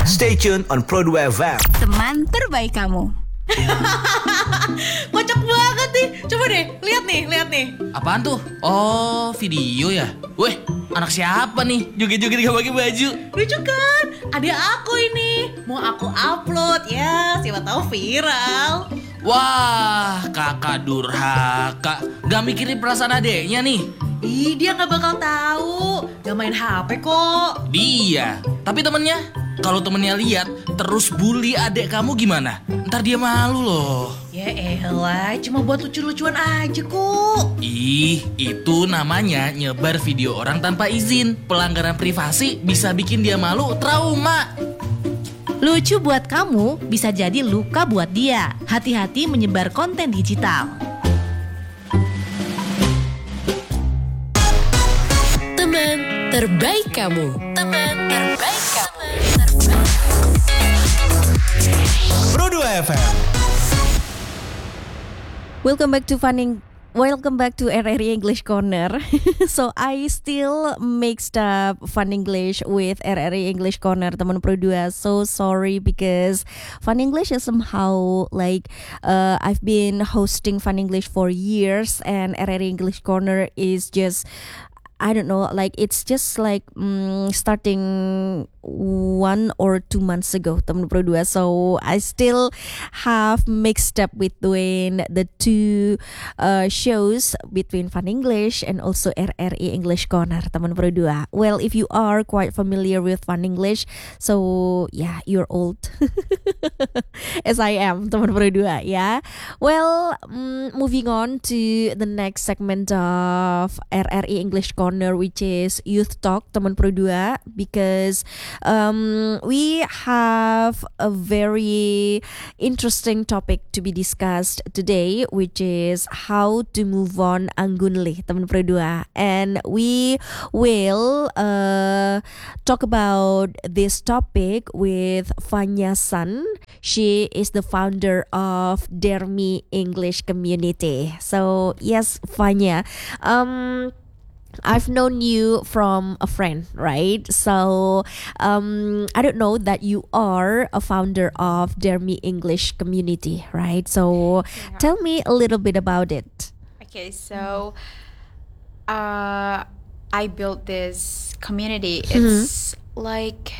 Stay tuned on Pro2 FM. Teman terbaik kamu. Kocak banget nih. Coba deh, lihat nih. Apaan tuh? Oh, video ya? Weh, anak siapa nih? Joget-joget gak pakai baju. Lucu kan? Ada aku ini. Mau aku upload ya, siapa tahu viral. Wah, kakak durhaka. Gak mikirin perasaan adeknya nih. Ih, dia gak bakal tahu. Gak main HP kok. Dia, tapi temennya. Kalau temennya lihat terus bully adek kamu gimana? Ntar dia malu loh. Ya elah, cuma buat lucu-lucuan aja kok. Ih, itu namanya nyebar video orang tanpa izin. Pelanggaran privasi bisa bikin dia malu, trauma. Lucu buat kamu bisa jadi luka buat dia. Hati-hati menyebar konten digital. Teman terbaik kamu. Teman terbaik kamu. Pro2 FM. Welcome back to RRI English Corner. So I still mixed up Fun English with RRI English Corner, teman Pro2. So sorry because Fun English is somehow like I've been hosting Fun English for years, and RRI English Corner is just, I don't know, like it's just like starting 1 or 2 months ago, teman Pro2. So I still have mixed up between the two shows, between Fun English and also RRI English Corner, teman Pro2. Well, if you are quite familiar with Fun English, so yeah, you're old as I am, teman Pro2, yeah. Well, moving on to the next segment of RRI English Corner, which is Youth Talk, teman Pro2, because we have a very interesting topic to be discussed today, which is how to move on anggunli, teman Pro2. And we will talk about this topic with Fanya San. She is the founder of Dermi English Community. So yes, Fanya, I've known you from a friend, right? So I don't know that you are a founder of Dermi English Community, right? So tell me a little bit about it. Okay, so I built this community. It's like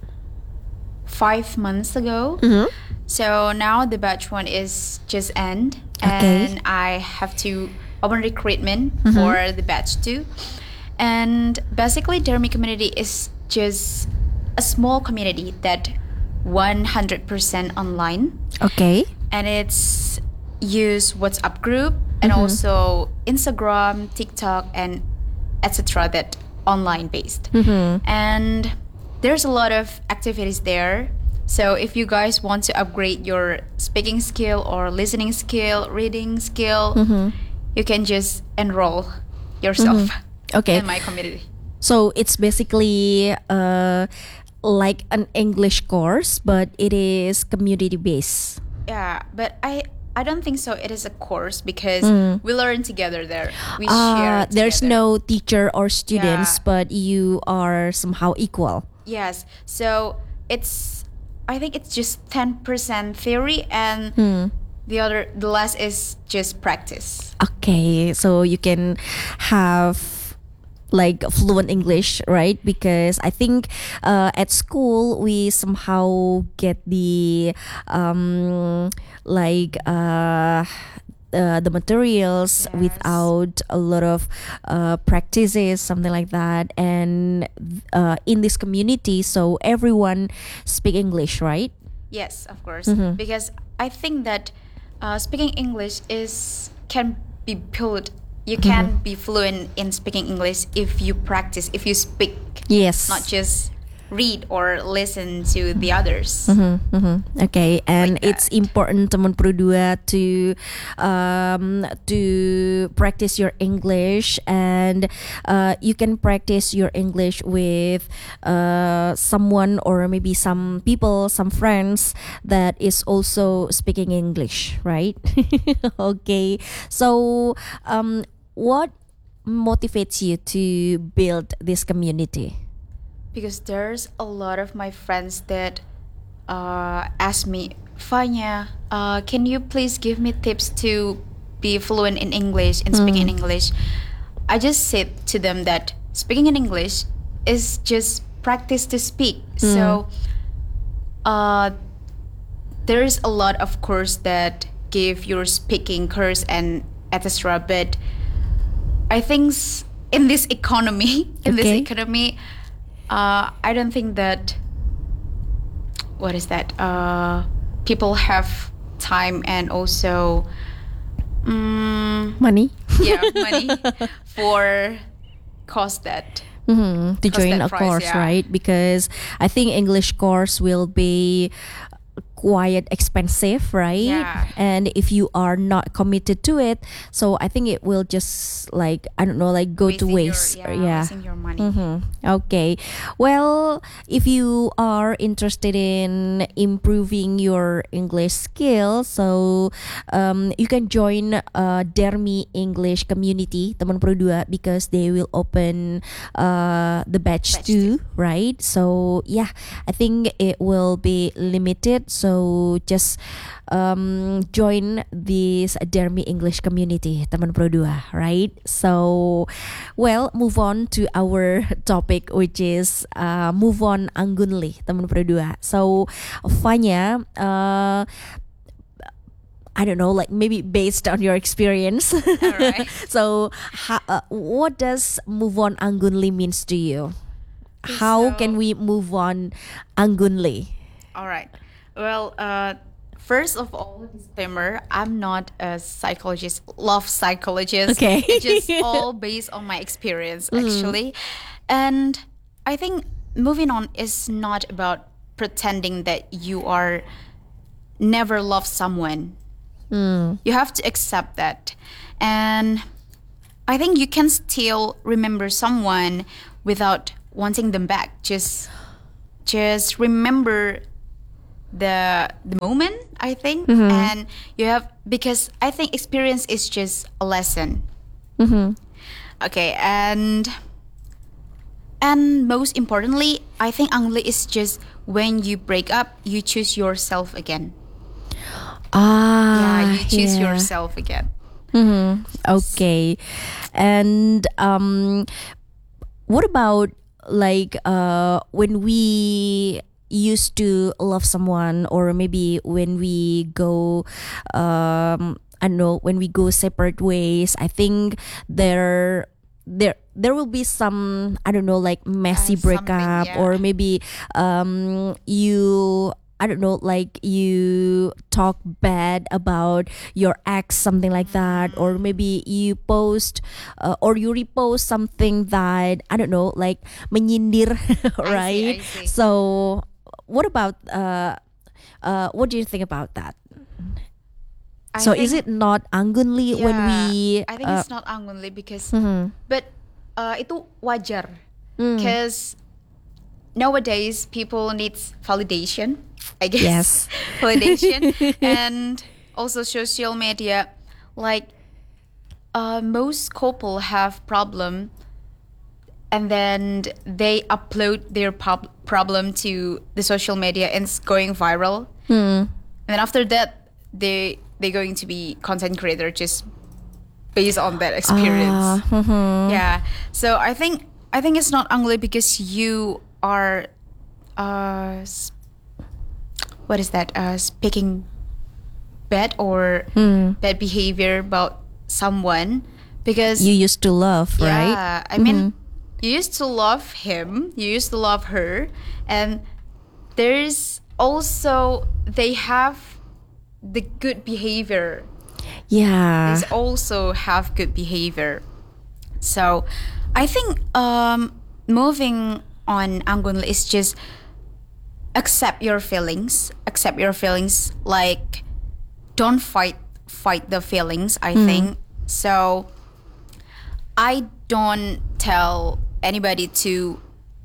5 months ago. So now the batch 1 is just end, and I have to open recruitment for the batch 2. And basically Dermi community is just a small community that 100% online. Okay. And it's use WhatsApp group and also Instagram, TikTok, and etc. that online based. And there's a lot of activities there. So if you guys want to upgrade your speaking skill or listening skill, reading skill, you can just enroll yourself in my community. So it's basically like an English course, but it is community based. Yeah, but I don't think so. It is a course because we learn together there. We share together. There's no teacher or students, but you are somehow equal. Yes. So I think it's just 10% theory and the less is just practice. Okay, so you can have like fluent English, right? Because I think at school we somehow get the the materials without a lot of practices, something like that. And in this community, so everyone speak English, right? Yes, of course. Because I think that speaking English can be built. You can be fluent in speaking English if you practice, if you speak. Yes. Not just read or listen to the others. Okay, and Like it's important, teman Pro2, to practice your English, and you can practice your English with someone or maybe some people, some friends that is also speaking English, right? Okay, so what motivates you to build this community? because there's a lot of my friends that ask me, Fanya, can you please give me tips to be fluent in English and speaking in English? I just said to them that speaking in English is just practice to speak. So there's a lot of course that give your speaking course and etc. But I think in this economy, I don't think that people have time and also Money money for cost that. to Cost join that a price, course, yeah. right? Because I think English course will be quite expensive, right? Yeah. And if you are not committed to it, so I think it will just like, I don't know, like go to waste. Wasting your money. Okay. Well, if you are interested in improving your English skills, so you can join Dermi English community, teman Pro 2, because they will open the batch 2, right? So yeah, I think it will be limited. So just join this Dermi English community, teman Pro 2, right? So, well, move on to our topic, which is move on anggunli, teman Pro 2. So, Fanya, I don't know, like maybe based on your experience. Alright. So, what does move on anggunli means to you? How So- can we move on anggunli? All right. Well, first of all, disclaimer: I'm not a psychologist, love psychologist. Okay. It's just all based on my experience, actually. And I think moving on is not about pretending that you are never loved someone. You have to accept that. And I think you can still remember someone without wanting them back. Just remember the moment, I think. And you have, because I think experience is just a lesson. Okay, and most importantly, I think angli is just when you break up, you choose yourself again. You choose yourself again. Okay. And what about like when we used to love someone, or maybe when we go I don't know, when we go separate ways? I think there will be some, I don't know, like messy Something, breakup, yeah. or maybe you, I don't know, like you talk bad about your ex, something like that, or maybe you post or you repost something that, I don't know, like menyindir, right? I see. So what about what do you think about that? So is it not anggunli when we I think it's not anggunli because but itu wajar because nowadays people needs validation, I guess. Yes. Validation. And also social media, like most couple have problem, and then they upload their problem to the social media and it's going viral. And then after that they're going to be content creator just based on that experience. Yeah. So I think it's not angli because you are speaking bad or bad behavior about someone because you used to love, right? yeah, I mean, you used to love him, you used to love her, and there's also, they have the good behavior. Yeah. They also have good behavior. So I think moving on anggunli is just accept your feelings, like don't fight the feelings, I think. So I don't tell anybody to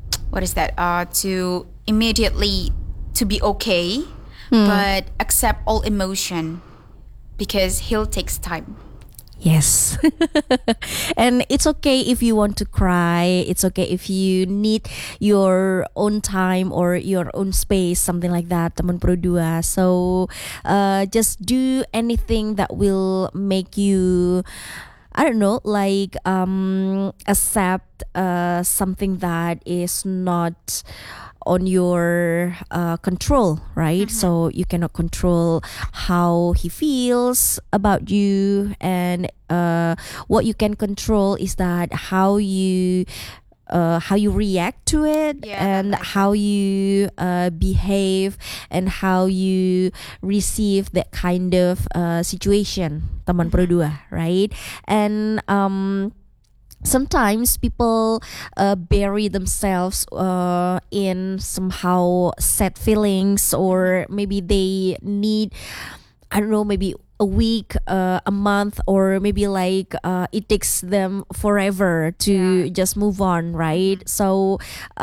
to immediately to be okay, but accept all emotion because heal takes time. Yes. And it's okay if you want to cry. It's okay if you need your own time or your own space, something like that, teman Pro 2. So just do anything that will make you, I don't know, like accept something that is not on your control, right? So you cannot control how he feels about you, and what you can control is that how you react to it, Yeah, and how you behave, and how you receive that kind of situation, teman Pro 2, right? And sometimes people bury themselves in somehow sad feelings, or maybe they need, I don't know, maybe a week, a month, or maybe like it takes them forever to just move on, right? So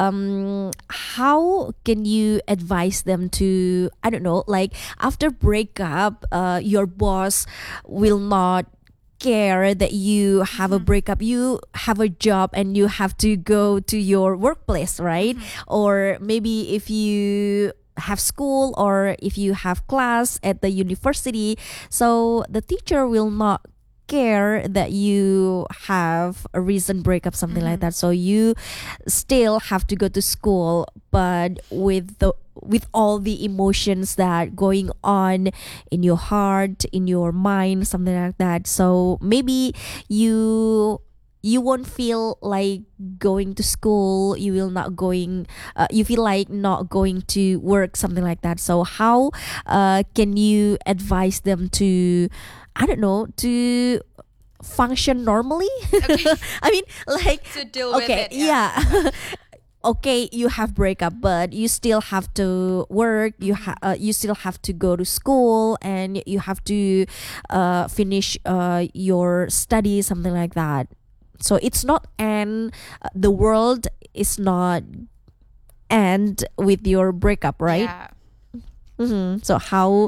how can you advise them to, I don't know, like after breakup, your boss will not care that you have a breakup, you have a job and you have to go to your workplace, right? Or maybe if you have school, or if you have class at the university, so the teacher will not care that you have a recent breakup, something like that. So you still have to go to school, but with all the emotions that going on in your heart, in your mind, something like that. So maybe you won't feel like going to school, you will not going, you feel like not going to work, something like that. So how can you advise them to, I don't know, to function normally? I mean, like, To deal with okay, it, yeah. Okay, you have breakup, but you still have to work. You still have to go to school, and you have to finish your studies, something like that. So it's not end. The world is not end with your breakup, right? Yeah. So how